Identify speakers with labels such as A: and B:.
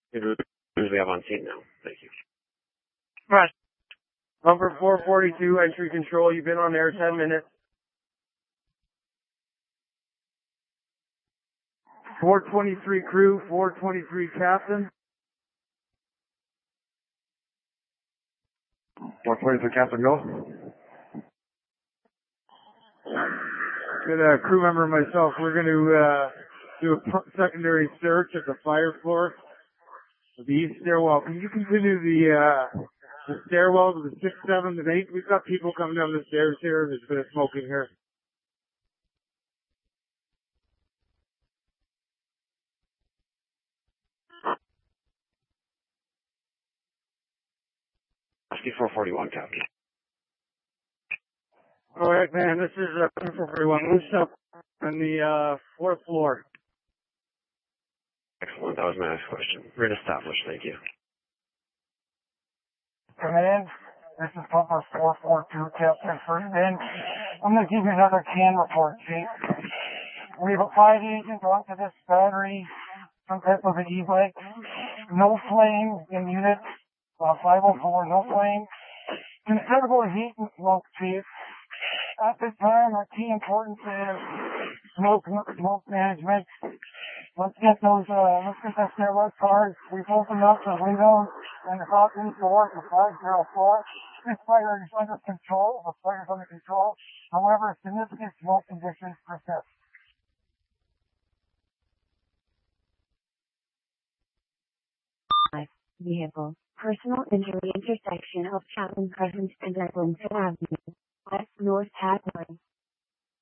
A: Who do we have on scene now? Thank you.
B: Right. Number 442, entry control. You've been on air 10 minutes. 423 crew, 423 captain.
C: 423 captain, go.
B: Good crew member and myself, we're going to do a secondary search of the fire floor of the east stairwell. Can you continue the stairwell to the 6th, 7th, and 8th? We've got people coming down the stairs here. There's a bit of smoking here.
A: Husky 441, Captain.
B: All right, man. This is 441. Loose up on the 4th floor.
A: Excellent. That was my next question. Grid established. Thank you.
D: Command, this is Pumper 442, Captain First in. I'm going to give you another can report, Chief. We have a 5 agent onto this battery, some type of an e-bike. No flame in unit 504, no flame. Considerable heat and smoke, Chief. At this time, our key importance is smoke management. Let's get that stairwell cars. We've opened up the windows and the balcony door for 504. This fire is under control. The fire is under control. However, significant smoke conditions persist.
E: Vehicle. Personal injury intersection of Chapman Crescent and Eglinton Avenue. West North Tagline.